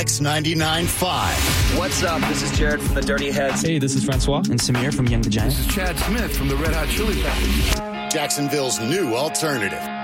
X99.5. What's up? This is Jared from the Dirty Heads. Hey, this is Francois and Samir from Young the Giant. This is Chad Smith from the Red Hot Chili Peppers. Jacksonville's new alternative.